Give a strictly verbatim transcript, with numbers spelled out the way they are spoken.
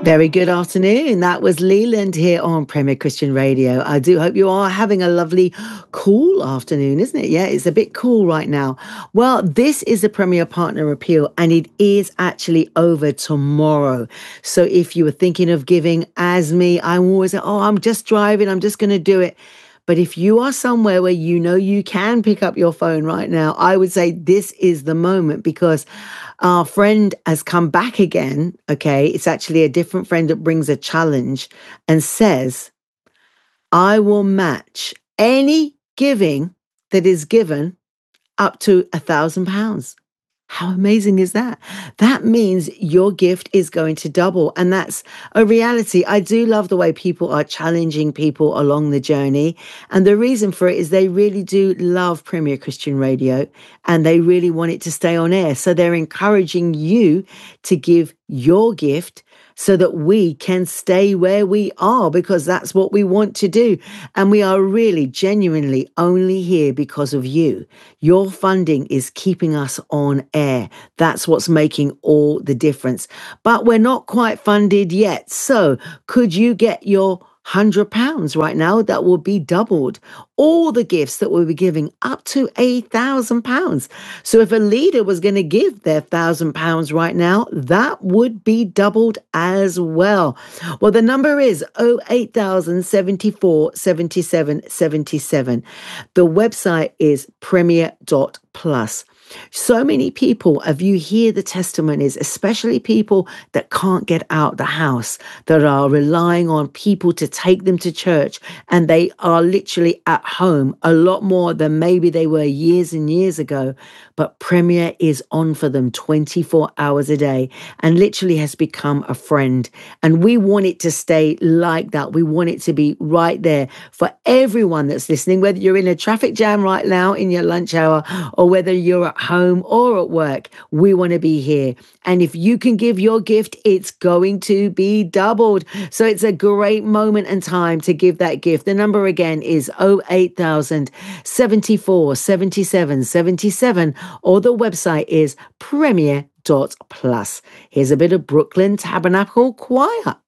Very good afternoon. That was Leland here on Premier Christian Radio. I do hope you are having a lovely, cool afternoon, isn't it? Yeah, it's a bit cool right now. Well, this is the Premier Partner Appeal, and it is actually over tomorrow. So if you were thinking of giving, as me, I'm always like, oh, I'm just driving, I'm just going to do it. But if you are somewhere where you know you can pick up your phone right now, I would say this is the moment, because our friend has come back again. Okay. It's actually a different friend that brings a challenge and says, I will match any giving that is given up to a thousand pounds. How amazing is that? That means your gift is going to double. And that's a reality. I do love the way people are challenging people along the journey. And the reason for it is they really do love Premier Christian Radio and they really want it to stay on air. So they're encouraging you to give your gift so that we can stay where we are, because that's what we want to do. And we are really genuinely only here because of you. Your funding is keeping us on air. That's what's making all the difference. But we're not quite funded yet. So could you get your one hundred pounds right now? That will be doubled. All the gifts that we'll be giving up to a thousand pounds. So if a leader was going to give their thousand pounds right now, that would be doubled as well. Well, the number is oh eight thousand seventy-four seventy-seven seventy-seven. The website is premier dot plus. So many people, if you hear the testimonies, especially people that can't get out the house, that are relying on people to take them to church, and they are literally at home a lot more than maybe they were years and years ago. But Premier is on for them twenty-four hours a day and literally has become a friend. And we want it to stay like that. We want it to be right there for everyone that's listening, whether you're in a traffic jam right now in your lunch hour or whether you're at home or at work. We want to be here. And if you can give your gift, it's going to be doubled. So it's a great moment and time to give that gift. The number again is oh eight thousand seventy-four seventy-seven seventy-seven, or the website is premier dot plus. Here's a bit of Brooklyn Tabernacle Choir.